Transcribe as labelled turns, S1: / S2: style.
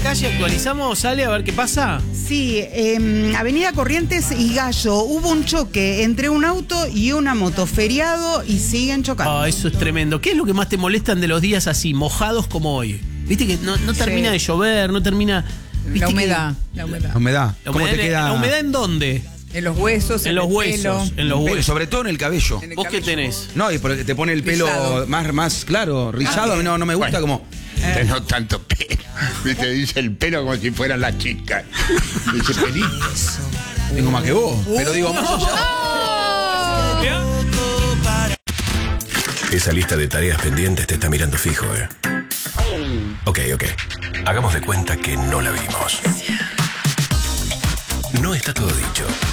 S1: calle, actualizamos, sale a ver qué pasa.
S2: Sí, Avenida Corrientes y Gallo. Hubo un choque entre un auto y una moto, feriado, y siguen chocando.
S1: Eso es tremendo. ¿Qué es lo que más te molestan de los días así, mojados como hoy? Viste que no termina de llover, no termina...
S3: La humedad.
S4: La humedad. ¿Cómo te queda?
S1: ¿La humedad en dónde?
S3: En los huesos,
S1: En los huesos. En los huesos.
S4: Sobre todo en el cabello.
S3: En el
S1: ¿Vos qué
S3: cabello.
S1: tenés?
S4: No, y porque te pone el pelo
S3: Rizado.
S4: más claro, rizado. A mí no me gusta como...
S5: Tengo tanto pelo. Viste, dice el pelo como si fueran las chicas. Dice pelito.
S4: Tengo más que vos. Pero digo, más allá.
S6: Esa lista de tareas pendientes te está mirando fijo, ¿eh? Ok. Hagamos de cuenta que no la vimos. No está todo dicho.